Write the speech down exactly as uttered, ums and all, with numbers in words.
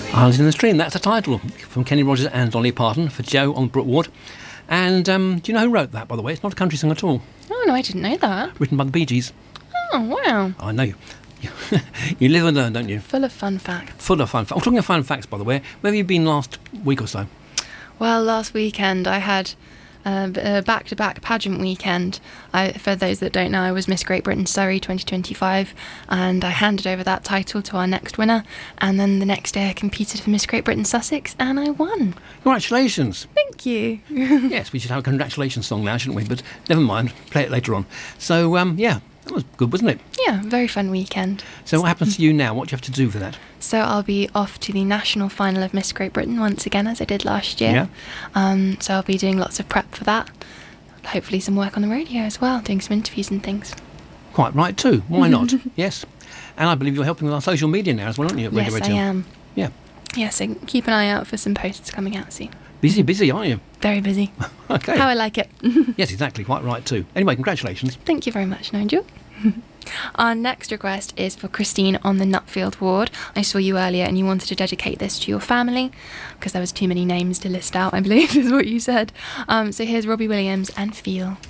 Islands in the Stream, that's the title from Kenny Rogers and Dolly Parton for Joe on Brook Ward. And um, do you know who wrote that, by the way? It's not a country song at all. Oh, no, I didn't know that. Written by the Bee Gees. Oh, wow. I know you. You live and learn, don't you? Full of fun facts. Full of fun facts. Oh, talking of fun facts, by the way, where have you been last week or so? Well, last weekend I had uh, a back-to-back pageant weekend. I, for those that don't know, I was Miss Great Britain Surrey twenty twenty-five, and I handed over that title to our next winner, and then the next day I competed for Miss Great Britain Sussex, and I won. Congratulations. Thank you. Yes, we should have a congratulations song now, shouldn't we? But never mind, play it later on. So, um, yeah, that was good, wasn't it? Yeah, very fun weekend. So what happens to you now? What do you have to do for that? So I'll be off to the national final of Miss Great Britain once again, as I did last year. Yeah. Um, so I'll be doing lots of prep for that. Hopefully some work on the radio as well, doing some interviews and things. Quite right too. Why not? Yes. And I believe you're helping with our social media now as well, aren't you? At Radio Yes, I Radio? am. Yeah. Yeah, so keep an eye out for some posts coming out soon. Busy, busy, aren't you? Very busy. Okay. How I like it. Yes, exactly. Quite right too. Anyway, congratulations. Thank you very much, Nigel. Our next request is for Christine on the Nutfield ward. I saw you earlier and you wanted to dedicate this to your family because there was too many names to list out, I believe is what you said. Um, so here's Robbie Williams and Feel.